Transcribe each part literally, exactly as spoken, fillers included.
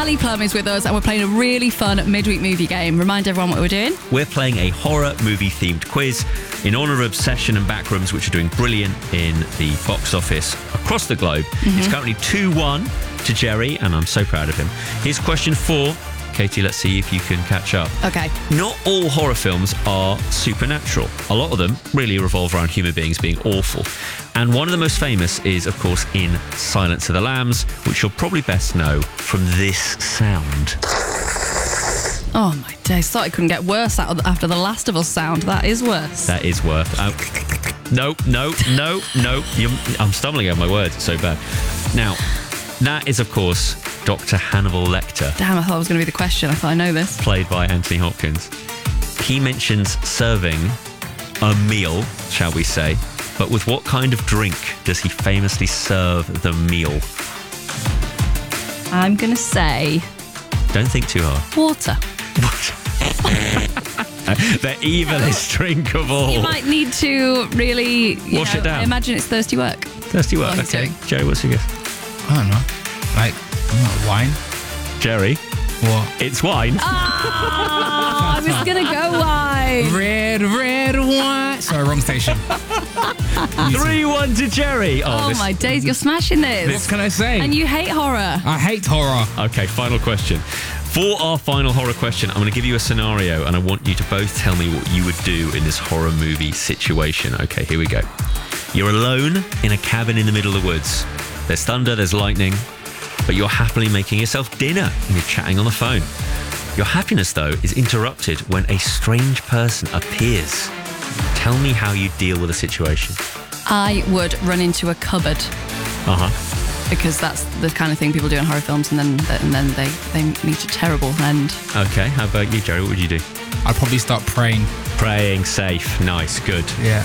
Ali Plum is with us, and we're playing a really fun midweek movie game. Remind everyone what we're doing. We're playing a horror movie themed quiz in honour of Obsession and Backrooms, which are doing brilliant in the box office across the globe. Mm-hmm. It's currently two one to Jerry, and I'm so proud of him. Here's question four. Katie, let's see if you can catch up. Okay. Not all horror films are supernatural. A lot of them really revolve around human beings being awful. And one of the most famous is, of course, in Silence of the Lambs, which you'll probably best know from this sound. Oh my days, thought it couldn't get worse after the Last of Us sound. That is worse. That is worse. Oh, no, no, no, no. You're, I'm stumbling over my words. It's so bad. Now, that is, of course, Doctor Hannibal Lecter. Damn, I thought it was going to be the question. I thought I know this. Played by Anthony Hopkins. He mentions serving a meal, shall we say, but with what kind of drink does he famously serve the meal? I'm going to say... Don't think too hard. Water. The evilest drink of all. You might need to really... You Wash know, it down. I imagine it's thirsty work. Thirsty work, Oh, okay. doing. Jerry, what's your guess? I don't know. Like, what, wine? Jerry? What? It's wine. Ah, I was going to go wine. Red, red wine. Sorry, wrong station. three one to Jerry. Oh, Oh this- my days, you're smashing this. What can I say? And you hate horror. I hate horror. Okay, final question. For our final horror question, I'm going to give you a scenario, and I want you to both tell me what you would do in this horror movie situation. Okay, here we go. You're alone in a cabin in the middle of the woods. There's thunder, there's lightning, but you're happily making yourself dinner and you're chatting on the phone. Your happiness, though, is interrupted when a strange person appears. Tell me how you deal with the situation. I would run into a cupboard. Uh-huh. Because that's the kind of thing people do in horror films, and then and then they, they meet a terrible end. Okay, how about you, Jerry? What would you do? I'd probably start praying. Praying, safe, nice, good. Yeah.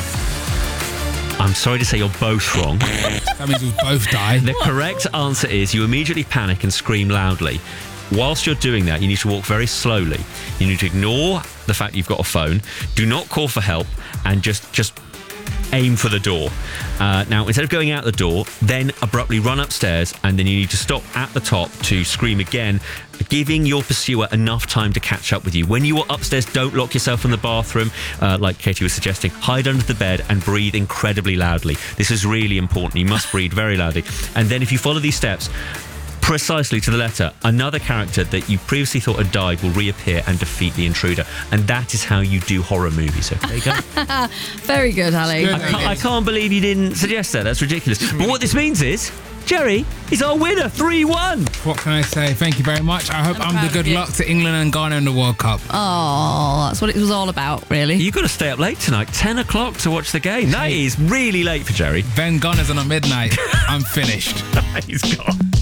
I'm sorry to say you're both wrong. That means we'll both die. The correct answer is you immediately panic and scream loudly. Whilst you're doing that, you need to walk very slowly. You need to ignore the fact you've got a phone. Do not call for help, and just just aim for the door. Uh, now, instead of going out the door, then abruptly run upstairs, and then you need to stop at the top to scream again, giving your pursuer enough time to catch up with you. When you are upstairs, don't lock yourself in the bathroom, uh, like Katie was suggesting. Hide under the bed and breathe incredibly loudly. This is really important. You must breathe very loudly. And then if you follow these steps precisely to the letter, another character that you previously thought had died will reappear and defeat the intruder. And that is how you do horror movies. Okay, there you go. Very good, Ali. Good. I, can't, I can't believe you didn't suggest that. That's ridiculous. But what this means is, Jerry is our winner, three one. What can I say? Thank you very much. I hope I'm I'm, proud the of good you. luck to England and Ghana in the World Cup. Oh, that's what it was all about, really. You've got to stay up late tonight, ten o'clock to watch the game. That is really late for Jerry. Ben Gunners on a midnight. I'm finished. He's gone.